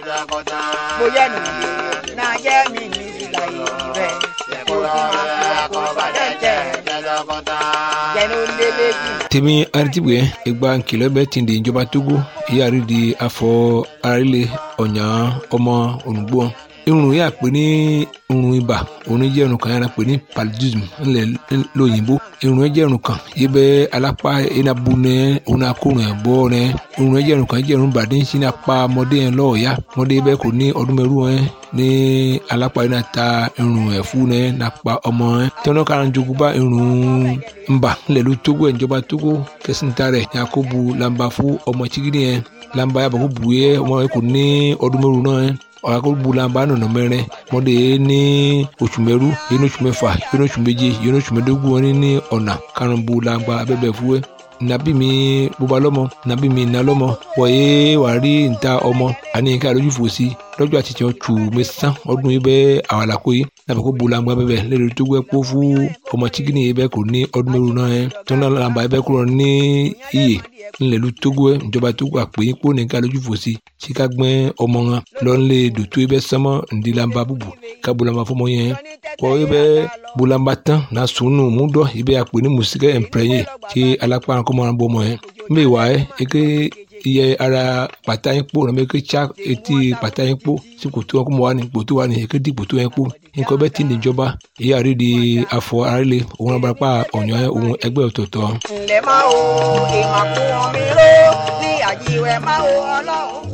bóyá nù náà jẹ́ mi ní ìlà ìrẹ̀ kó tí máa fi wà kó bàdé jẹ́ jẹ́nu lélẹ́bí. tèmi aritibue ìgbà nkìlọ̀ bẹ́ẹ̀ ti di ìjọba Togo ìyáàrí di afọ arílẹ̀ ọ̀nyà ọmọ olùgbò irun yà pé ní irun ibà òun jẹ́ irun kan yàrá pé ní paludism ńlẹ̀ lóyìnbó irun jẹ́ irun kan yìí bẹ́ alápá enabu nẹ òun akórun ẹ̀ bọ́ nẹ irun jẹ́ irun kan jẹ́ irun bàdé ń sin apá ọmọdé yẹn lọ́ọ̀ọ́yá ọmọdé bẹ́ẹ̀ kò ní ọdún mẹ́rù ẹ̀ ní alápá yẹn náà ta irun ẹ̀ fún ẹ̀ nàpa ọmọ ẹ̀ tẹ́wọ́n kára ń jogún bá irun ńbà ńlẹ̀ ló Togo ẹ̀ ìjọba Togo kẹsìntà rẹ̀ yakubu lamba fún ọmọ chigidi yẹn lamba yàbọ̀ kó bu yẹ ọmọ yẹn kò ní ọdún mẹ́rù náà ẹ̀ ọ̀làkọ̀gbọ̀làmbá nọ̀nà mẹ́rin mọ́dé ní oṣù mẹ́rú yẹn oṣù mẹ́fà yẹn oṣù méje yẹn oṣù mẹ́dógún wọn ní ọ̀nà karùnbọ̀làmbá abẹ́bẹ̀ fúwẹ́ nàbí mi bóba lọ́mọ nàbí mi nà lọ́mọ wọ̀nyé wà rí níta ọmọ àní ká lójú fò sí lọ́jọ́ àtijọ́ tù mẹ́sàn ọdún yìí bẹ́ àwọn àlàkó yìí nàbẹ̀ kó bolangba bẹ́ẹ̀ lẹ́nu tó gbẹ́ kó fún ọmọ chikini yìí bẹ́ẹ̀ kò ní ọdún mẹ́rù náà yẹn tó náà làǹbà yìí bẹ́ẹ̀ kúrò ní iyè ńlẹ̀lú Togo ẹ̀ ìjọba Togo àpèyìn kó ní ká lójú fò sí síka gbẹ́ ọmọ wọn lọ́nlẹ̀ dòtó yìí bẹ́ẹ̀ sánmọ́ ǹdí làǹbà bùbù ká bolangba fọmọ yẹn kọ́ yìí bẹ́ẹ̀ bolangba tán náà sùnù múdọ̀ yìí bẹ́ẹ̀ àpè ní mùsíkẹ́ ẹ̀ǹpẹ̀rẹ̀yẹ kí alápá kọ́mọ́ràn bọ́ ọmọ yẹn mbẹ́ wà ẹ́ eke iye ara pàtà yín kpó nàbẹ eke tsa etí pàtà yín kpó sí kòtò wọn kó mọ wà ní kòtò wà ní eke di kòtò yẹn kpó nǹkan bẹ́ẹ̀ ti níjọba ìyá rí di afọ arílẹ̀ òun abarapá ọ̀nyọ́ òun ẹgbẹ́ ọ̀tọ̀ọ̀tọ̀. ǹlẹ́ máa wo ìmàkùn mi ró ní àjíwẹ̀ máa wo ọlọ́run.